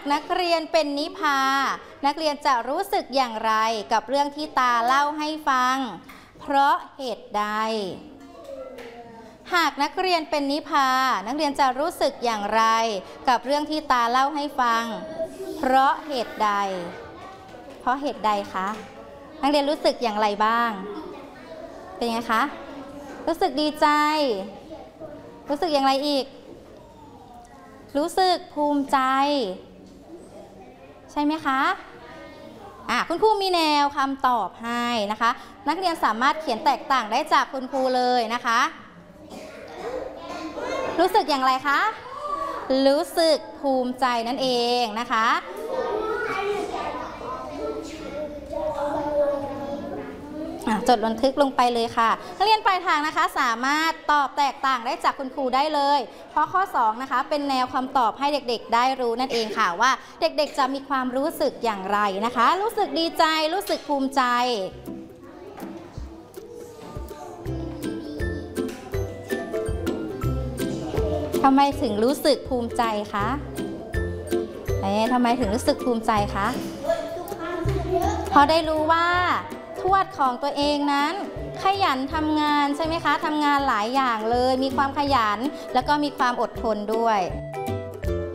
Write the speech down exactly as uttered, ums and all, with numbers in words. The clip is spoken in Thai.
นักเรียนเป็นนิพานักเรียนจะรู้สึกอย่างไรกับเรื่องที่ตาเล่าให้ฟังเพราะเหตุใดหากนักเรียนเป็นนิพานักเรียนจะรู้สึกอย่างไรกับเรื่องที่ตาเล่าให้ฟังเพราะเหตุใดเพราะเหตุใดคะนักเรียนรู้สึกอย่างไรบ้างเป็นไงคะรู้สึกดีใจรู้สึกอย่างไรอีกรู้สึกภูมิใจใช่ไหมคะอ่ะคุณครูมีแนวคำตอบให้นะคะนักเรียนสามารถเขียนแตกต่างได้จากคุณครูเลยนะคะรู้สึกอย่างไรคะรู้สึกภูมิใจนั่นเองนะคะจดบันทึกลงไปเลยค่ะนักเรียนปลายทางนะคะสามารถตอบแตกต่างได้จากคุณครูได้เลยเพราะข้อสองนะคะเป็นแนวคำตอบให้เด็กๆได้รู้นั่นเองค่ะว่าเด็กๆจะมีความรู้สึกอย่างไรนะคะรู้สึกดีใจรู้สึกภูมิใจทำไมถึงรู้สึกภูมิใจคะเอ๊ะทำไมถึงรู้สึกภูมิใจคะเพราะได้รู้ว่าทวดของตัวเองนั้นขยันทำงานใช่ไหมคะทำงานหลายอย่างเลยมีความขยันแล้วก็มีความอดทนด้วย